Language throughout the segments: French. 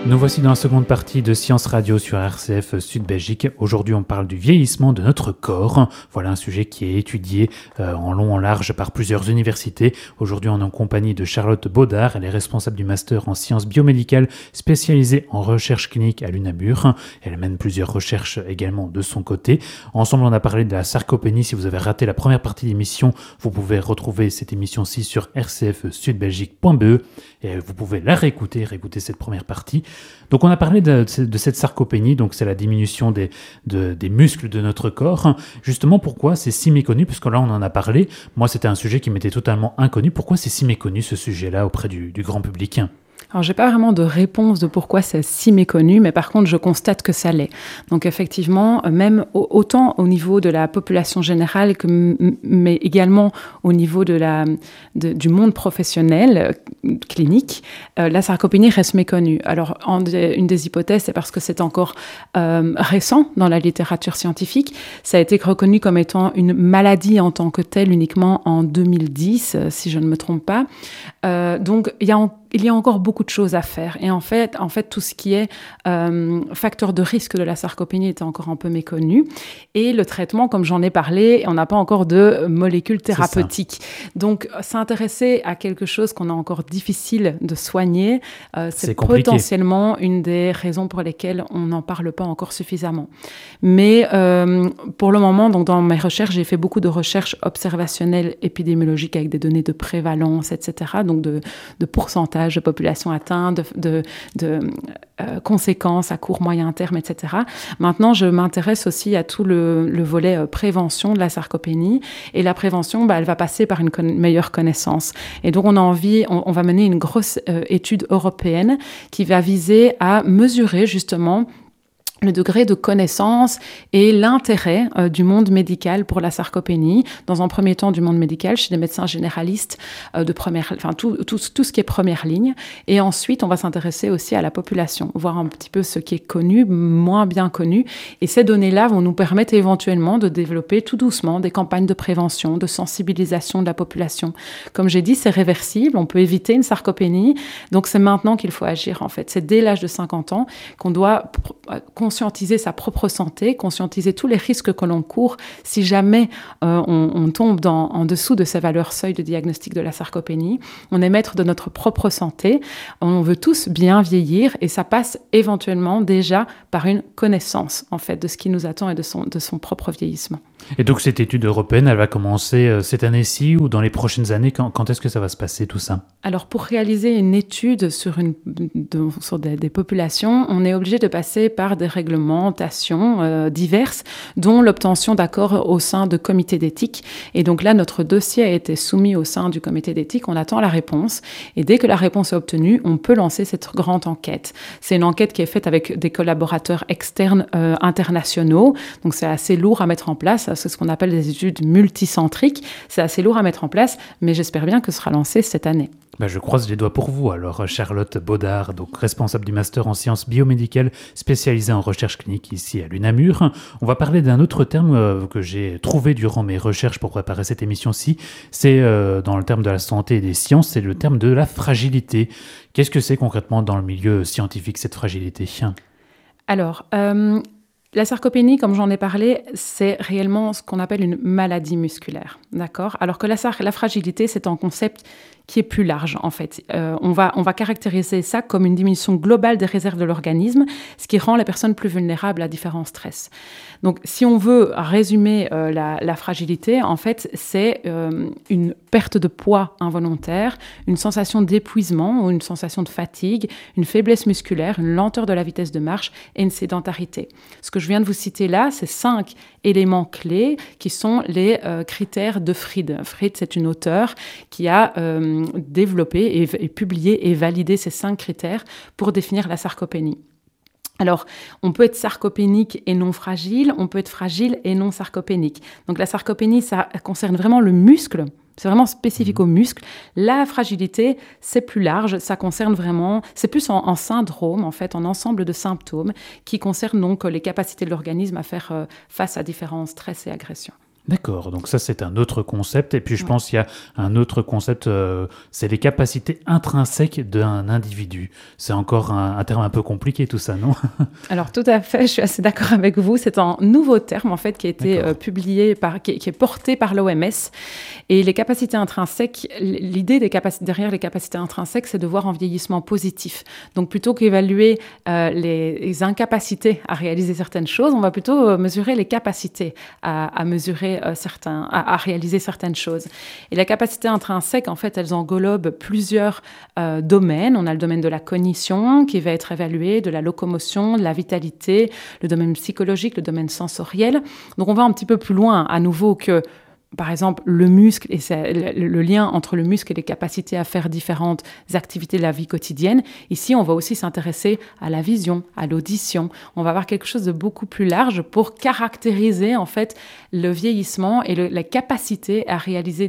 Nous voici dans la seconde partie de Science Radio sur RCF Sud-Belgique. Aujourd'hui, on parle du vieillissement de notre corps. Voilà un sujet qui est étudié en long, en large par plusieurs universités. Aujourd'hui, on est en compagnie de Charlotte Baudard. Elle est responsable du master en sciences biomédicales spécialisée en recherche clinique à l'UNAMUR. Elle mène plusieurs recherches également de son côté. Ensemble, on a parlé de la sarcopénie. Si vous avez raté la première partie de l'émission, vous pouvez retrouver cette émission-ci sur rcfsudbelgique.be et vous pouvez la réécouter cette première partie. Donc on a parlé de cette sarcopénie, donc c'est la diminution des muscles de notre corps. Justement, pourquoi c'est si méconnu? Puisque là on en a parlé, moi c'était un sujet qui m'était totalement inconnu. Pourquoi c'est si méconnu ce sujet-là auprès du grand public? Alors, j'ai pas vraiment de réponse de pourquoi c'est si méconnu, mais par contre, je constate que ça l'est. Donc, effectivement, même autant au niveau de la population générale, mais également au niveau du monde professionnel, clinique, la sarcopénie reste méconnue. Alors, une des hypothèses, c'est parce que c'est encore récent dans la littérature scientifique. Ça a été reconnu comme étant une maladie en tant que telle uniquement en 2010, si je ne me trompe pas. Donc, il y a encore beaucoup de choses à faire. Et en fait tout ce qui est facteur de risque de la sarcopénie est encore un peu méconnu. Et le traitement, comme j'en ai parlé, on n'a pas encore de molécules thérapeutiques. Donc, s'intéresser à quelque chose qu'on a encore difficile de soigner, c'est potentiellement une des raisons pour lesquelles on n'en parle pas encore suffisamment. Mais pour le moment, donc, dans mes recherches, j'ai fait beaucoup de recherches observationnelles épidémiologiques avec des données de prévalence, etc., donc de pourcentage de population atteinte, de conséquences à court, moyen terme, etc. Maintenant, je m'intéresse aussi à tout le volet prévention de la sarcopénie. Et la prévention, elle va passer par une meilleure connaissance. Et donc, on va mener une grosse étude européenne qui va viser à mesurer justement le degré de connaissance et l'intérêt du monde médical pour la sarcopénie. Dans un premier temps, du monde médical, chez des médecins généralistes de première, enfin tout ce qui est première ligne. Et ensuite, on va s'intéresser aussi à la population, voir un petit peu ce qui est connu, moins bien connu. Et ces données-là vont nous permettre éventuellement de développer tout doucement des campagnes de prévention, de sensibilisation de la population. Comme j'ai dit, c'est réversible, on peut éviter une sarcopénie. Donc, c'est maintenant qu'il faut agir, en fait. C'est dès l'âge de 50 ans qu'on doit conscientiser sa propre santé, conscientiser tous les risques que l'on court si jamais on tombe en dessous de ces valeurs seuil de diagnostic de la sarcopénie. On est maître de notre propre santé, on veut tous bien vieillir et ça passe éventuellement déjà par une connaissance en fait de ce qui nous attend et de son propre vieillissement. Et donc cette étude européenne, elle va commencer cette année-ci ou dans les prochaines années? Quand est-ce que ça va se passer tout ça? Alors pour réaliser une étude sur des populations, on est obligé de passer par des réglementations diverses, dont l'obtention d'accords au sein de comités d'éthique. Et donc là, notre dossier a été soumis au sein du comité d'éthique, on attend la réponse. Et dès que la réponse est obtenue, on peut lancer cette grande enquête. C'est une enquête qui est faite avec des collaborateurs externes internationaux, donc c'est assez lourd à mettre en place. C'est ce qu'on appelle des études multicentriques. C'est assez lourd à mettre en place, mais j'espère bien que ce sera lancé cette année. Je croise les doigts pour vous. Alors, Charlotte Baudard, donc responsable du master en sciences biomédicales spécialisée en recherche clinique ici à l'UNAMUR. On va parler d'un autre terme que j'ai trouvé durant mes recherches pour préparer cette émission-ci. C'est dans le terme de la santé et des sciences, c'est le terme de la fragilité. Qu'est-ce que c'est concrètement dans le milieu scientifique, cette fragilité? Alors, la sarcopénie, comme j'en ai parlé, c'est réellement ce qu'on appelle une maladie musculaire, d'accord? Alors que la fragilité, c'est un concept qui est plus large, en fait. On va caractériser ça comme une diminution globale des réserves de l'organisme, ce qui rend les personnes plus vulnérables à différents stress. Donc, si on veut résumer la fragilité, en fait, c'est une perte de poids involontaire, une sensation d'épuisement ou une sensation de fatigue, une faiblesse musculaire, une lenteur de la vitesse de marche et une sédentarité. Ce que je viens de vous citer là, c'est 5 éléments clés qui sont les critères de Fried. Fried, c'est une auteure qui a développé et publié et validé ces 5 critères pour définir la sarcopénie. Alors, on peut être sarcopénique et non fragile, on peut être fragile et non sarcopénique. Donc la sarcopénie, ça concerne vraiment le muscle, c'est vraiment spécifique au muscle. La fragilité, c'est plus large, ça concerne vraiment, c'est plus en syndrome, en fait, en ensemble de symptômes qui concernent donc les capacités de l'organisme à faire face à différents stress et agressions. D'accord, donc ça c'est un autre concept. Et puis je pense qu'il y a un autre concept, c'est les capacités intrinsèques d'un individu. C'est encore un terme un peu compliqué tout ça, non? Alors tout à fait, je suis assez d'accord avec vous. C'est un nouveau terme en fait qui a été publié qui est porté par l'OMS. Et les capacités intrinsèques, l'idée derrière les capacités intrinsèques, c'est de voir un vieillissement positif. Donc plutôt qu'évaluer les incapacités à réaliser certaines choses, on va plutôt mesurer les capacités à réaliser certaines choses. Et la capacité intrinsèque, en fait, elles englobent plusieurs domaines. On a le domaine de la cognition qui va être évalué, de la locomotion, de la vitalité, le domaine psychologique, le domaine sensoriel. Donc on va un petit peu plus loin à nouveau que par exemple, le muscle et le lien entre le muscle et les capacités à faire différentes activités de la vie quotidienne. Ici, on va aussi s'intéresser à la vision, à l'audition. On va avoir quelque chose de beaucoup plus large pour caractériser en fait le vieillissement et la capacité à réaliser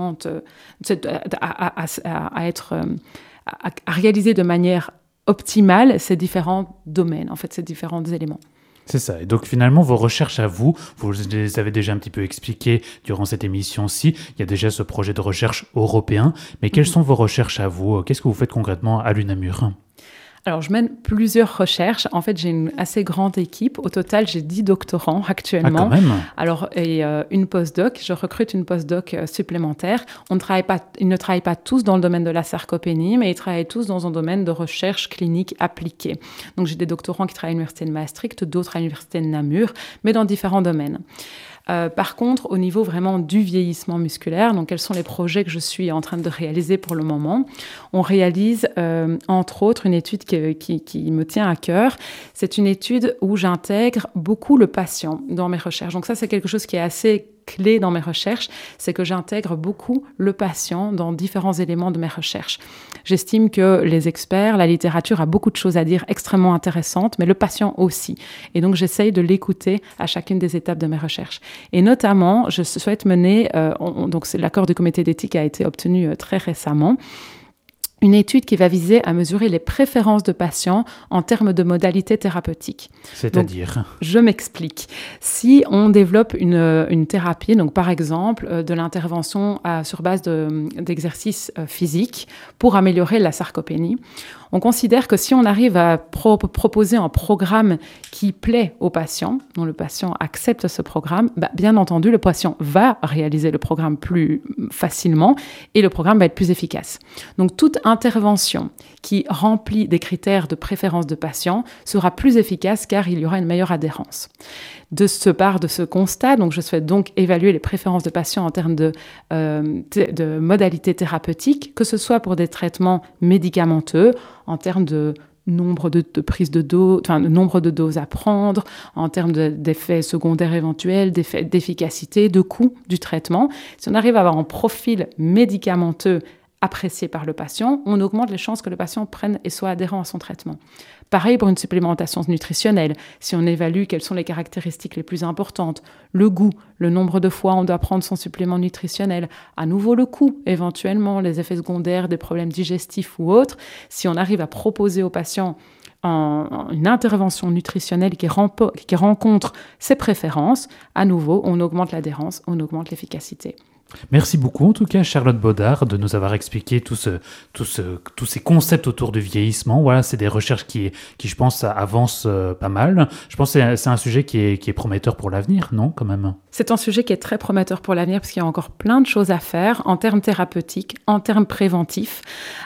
à réaliser de manière optimale ces différents domaines, en fait, ces différents éléments. C'est ça. Et donc finalement, vos recherches à vous les avez déjà un petit peu expliquées durant cette émission-ci. Il y a déjà ce projet de recherche européen. Mais quelles sont vos recherches à vous? Qu'est-ce que vous faites concrètement à l'UNAMUR? Alors, je mène plusieurs recherches. En fait, j'ai une assez grande équipe. Au total, j'ai 10 doctorants actuellement. Ah, quand même. Alors, et une postdoc. Je recrute une postdoc supplémentaire. Ils ne travaillent pas tous dans le domaine de la sarcopénie, mais ils travaillent tous dans un domaine de recherche clinique appliquée. Donc, j'ai des doctorants qui travaillent à l'Université de Maastricht, d'autres à l'Université de Namur, mais dans différents domaines. Par contre, au niveau vraiment du vieillissement musculaire, donc quels sont les projets que je suis en train de réaliser pour le moment? On réalise entre autres une étude qui me tient à cœur. C'est une étude où j'intègre beaucoup le patient dans mes recherches. Donc ça, c'est quelque chose qui est assez clé dans mes recherches, c'est que j'intègre beaucoup le patient dans différents éléments de mes recherches. J'estime que les experts, la littérature a beaucoup de choses à dire extrêmement intéressantes, mais le patient aussi. Et donc, j'essaye de l'écouter à chacune des étapes de mes recherches. Et notamment, je souhaite mener, donc l'accord du comité d'éthique a été obtenu très récemment, une étude qui va viser à mesurer les préférences de patients en termes de modalités thérapeutiques. C'est-à-dire? Donc, je m'explique. Si on développe une thérapie, donc par exemple de l'intervention sur base d'exercices physiques pour améliorer la sarcopénie, on considère que si on arrive à proposer un programme qui plaît au patient, dont le patient accepte ce programme, bien entendu, le patient va réaliser le programme plus facilement et le programme va être plus efficace. Donc, toute intervention qui remplit des critères de préférence de patient sera plus efficace car il y aura une meilleure adhérence. De ce constat, donc je souhaite donc évaluer les préférences de patients en termes de modalités thérapeutiques, que ce soit pour des traitements médicamenteux, en termes de nombre de prises de doses, enfin le nombre de doses à prendre, en termes d'effets secondaires éventuels, d'efficacité, de coût du traitement. Si on arrive à avoir un profil médicamenteux apprécié par le patient, on augmente les chances que le patient prenne et soit adhérent à son traitement. Pareil pour une supplémentation nutritionnelle. Si on évalue quelles sont les caractéristiques les plus importantes, le goût, le nombre de fois on doit prendre son supplément nutritionnel, à nouveau le coût, éventuellement les effets secondaires, des problèmes digestifs ou autres, si on arrive à proposer au patient une intervention nutritionnelle qui rencontre ses préférences, à nouveau, on augmente l'adhérence, on augmente l'efficacité. Merci beaucoup en tout cas Charlotte Baudard de nous avoir expliqué tous ces concepts autour du vieillissement. Voilà, c'est des recherches qui je pense avancent pas mal. Je pense que c'est un sujet qui est prometteur pour l'avenir, non quand même? C'est un sujet qui est très prometteur pour l'avenir parce qu'il y a encore plein de choses à faire en termes thérapeutiques, en termes préventifs.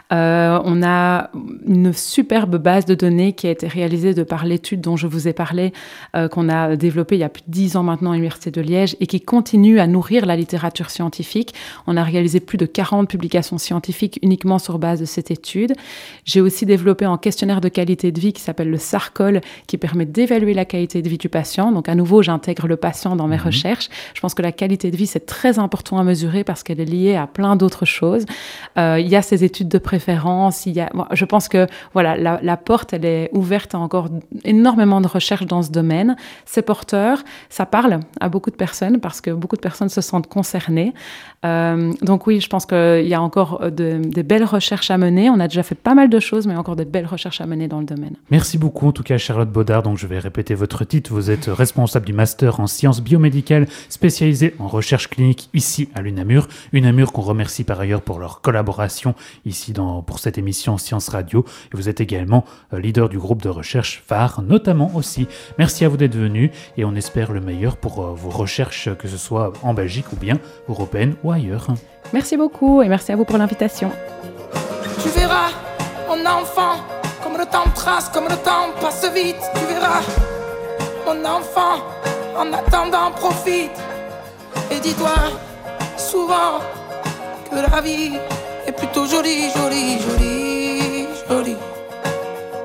On a une superbe base de données qui a été réalisée de par l'étude dont je vous ai parlé, qu'on a développée il y a plus de 10 ans maintenant à l'Université de Liège et qui continue à nourrir la littérature scientifique. On a réalisé plus de 40 publications scientifiques uniquement sur base de cette étude. J'ai aussi développé un questionnaire de qualité de vie qui s'appelle le SARCOL, qui permet d'évaluer la qualité de vie du patient. Donc à nouveau, j'intègre le patient dans mes recherches. Je pense que la qualité de vie, c'est très important à mesurer parce qu'elle est liée à plein d'autres choses. Il y a ces études de préférence. Je pense que voilà, la porte, elle est ouverte à encore énormément de recherches dans ce domaine. C'est porteur, ça parle à beaucoup de personnes parce que beaucoup de personnes se sentent concernées. Donc oui, je pense qu'il y a encore des belles recherches à mener. On a déjà fait pas mal de choses, mais encore des belles recherches à mener dans le domaine. Merci beaucoup en tout cas Charlotte Baudard. Donc je vais répéter votre titre. Vous êtes responsable du master en sciences biomédicales spécialisé en recherche clinique ici à l'UNAMUR. UNAMUR qu'on remercie par ailleurs pour leur collaboration ici pour cette émission Science Radio. Et vous êtes également leader du groupe de recherche phare notamment aussi. Merci à vous d'être venu et on espère le meilleur pour vos recherches, que ce soit en Belgique ou bien européenne ou ailleurs. Merci beaucoup et merci à vous pour l'invitation. Tu verras, mon enfant, comme le temps trace, comme le temps passe vite. Tu verras, mon enfant, en attendant profite. Et dis-toi souvent que la vie est plutôt jolie, jolie, jolie, jolie.